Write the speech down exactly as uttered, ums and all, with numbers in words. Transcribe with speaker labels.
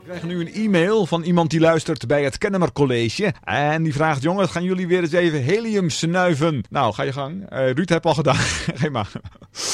Speaker 1: We krijgen nu een e-mail van iemand die luistert bij het Kennemer College. En die vraagt, jongens, gaan jullie weer eens even helium snuiven? Nou, ga je gang. Uh, Ruud heb al gedaan. Geen maar.